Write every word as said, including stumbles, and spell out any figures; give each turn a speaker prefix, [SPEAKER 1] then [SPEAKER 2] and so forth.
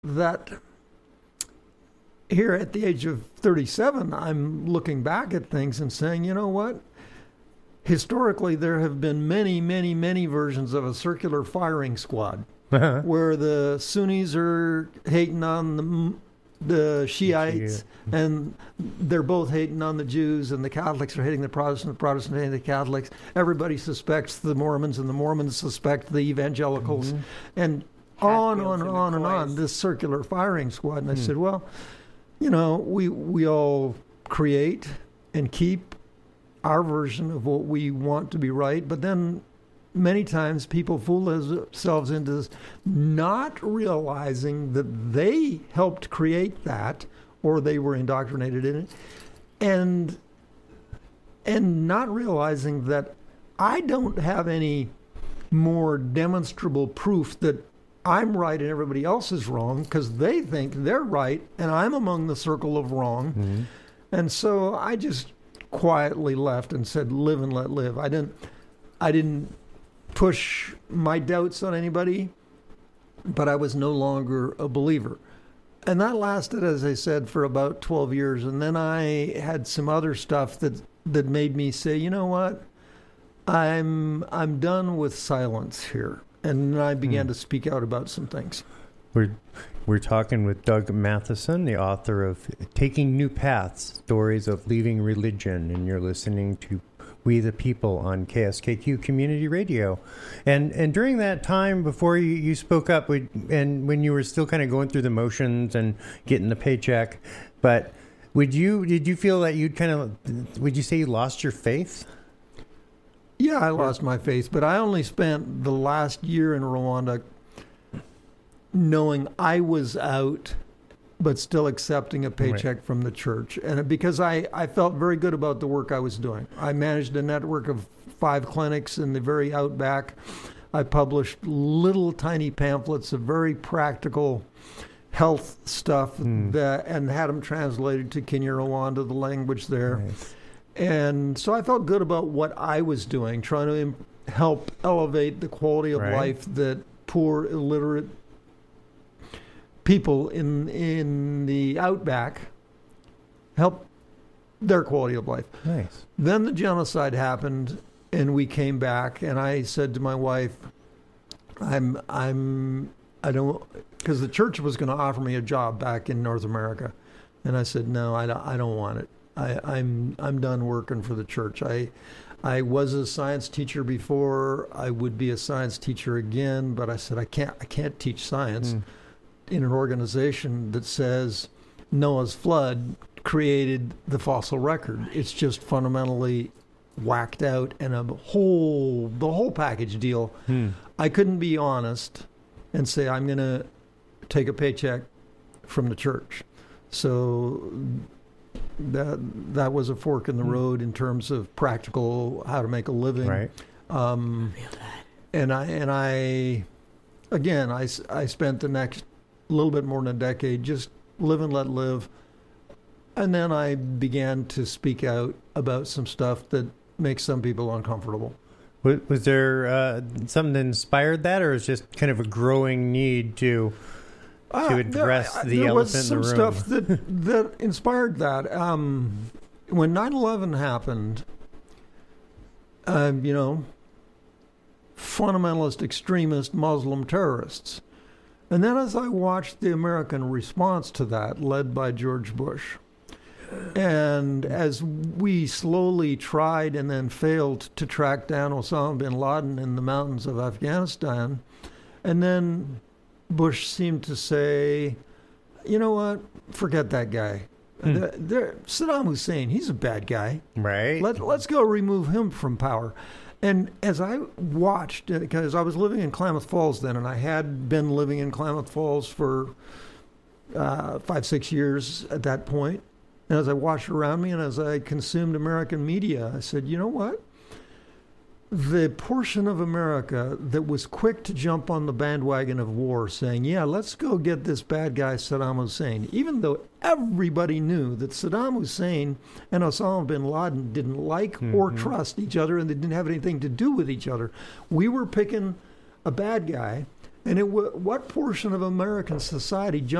[SPEAKER 1] that here at the age of thirty-seven, I'm looking back at things and saying, you know what? Historically, there have been many, many, many versions of a circular firing squad where the Sunnis are hating on the the Shiites, yeah. and they're both hating on the Jews, and the Catholics are hating the Protestants, the Protestants hating the Catholics. Everybody suspects the Mormons, and the Mormons suspect the evangelicals, mm-hmm. and on and on and on and on, this circular firing squad. And mm. I said, well, you know, we we all create and keep our version of what we want to be right, but then many times people fool themselves into this, not realizing that they helped create that, or they were indoctrinated in it, and and not realizing that I don't have any more demonstrable proof that I'm right and everybody else is wrong, because they think they're right and I'm among the circle of wrong. Mm-hmm. And so I just quietly left and said, live and let live. I didn't I didn't push my doubts on anybody, but I was no longer a believer. And that lasted, as I said, for about twelve years. And then I had some other stuff that that made me say, you know what? I'm I'm done with silence here. And then I began mm. to speak out about some things.
[SPEAKER 2] We're we're talking with Doug Matheson, the author of Taking New Paths, Stories of Leaving Religion, and you're listening to We the People on K S K Q Community Radio. And and during that time before you, you spoke up, we, and when you were still kind of going through the motions and getting the paycheck, but would you did you feel that you'd kind of, would you say you lost your faith?
[SPEAKER 1] Yeah, I lost my faith, but I only spent the last year in Rwanda knowing I was out, but still accepting a paycheck right. from the church. And because I, I felt very good about the work I was doing. I managed a network of five clinics in the very outback. I published little tiny pamphlets of very practical health stuff mm. that, and had them translated to Kinyarwanda, the language there. Nice. And so I felt good about what I was doing, trying to imp- help elevate the quality of right. life that poor, illiterate people in in the outback, help their quality of life.
[SPEAKER 2] Nice.
[SPEAKER 1] Then the genocide happened, and we came back, and I said to my wife, I'm, I'm, I don't, because the church was going to offer me a job back in North America. And I said, no, I don't, I don't want it. I, I'm I'm done working for the church. I I was a science teacher before. I would be a science teacher again, but I said I can't I can't teach science mm. in an organization that says Noah's flood created the fossil record. It's just fundamentally whacked out and a whole the whole package deal. Mm. I couldn't be honest and say I'm going to take a paycheck from the church. So that that was a fork in the road in terms of practical how to make a living.
[SPEAKER 2] Right.
[SPEAKER 1] Um,
[SPEAKER 3] I feel that.
[SPEAKER 1] And I and I again I, I spent the next little bit more than a decade just live and let live, and then I began to speak out about some stuff that makes some people uncomfortable.
[SPEAKER 2] Was, was there uh, something that inspired that, or is just kind of a growing need to? To address
[SPEAKER 1] uh, there,
[SPEAKER 2] the
[SPEAKER 1] there
[SPEAKER 2] elephant
[SPEAKER 1] was
[SPEAKER 2] in the
[SPEAKER 1] some
[SPEAKER 2] room.
[SPEAKER 1] stuff that that inspired that. Um, when nine eleven happened, um, you know, fundamentalist, extremist Muslim terrorists. And then as I watched the American response to that, led by George Bush, and as we slowly tried and then failed to track down Osama bin Laden in the mountains of Afghanistan, and then Bush seemed to say, you know what, forget that guy. Hmm. They're, they're, Saddam Hussein, he's a bad guy.
[SPEAKER 2] Right.
[SPEAKER 1] Let, let's go remove him from power. And as I watched, because I was living in Klamath Falls then, and I had been living in Klamath Falls for uh, five, six years at that point, and as I watched around me and as I consumed American media, I said, you know what? The portion of America that was quick to jump on the bandwagon of war, saying, yeah, let's go get this bad guy Saddam Hussein, even though everybody knew that Saddam Hussein and Osama bin Laden didn't like mm-hmm. or trust each other, and they didn't have anything to do with each other. We were picking a bad guy And it w- what portion of American society